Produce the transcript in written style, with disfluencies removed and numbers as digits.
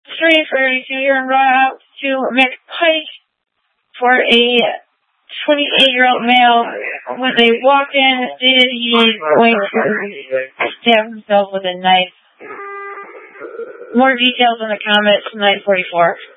3:32 here in Route to McPike for a 28-year-old male. When they walked in, stated he was going to stab himself with a knife. More details in the comments, 9:44.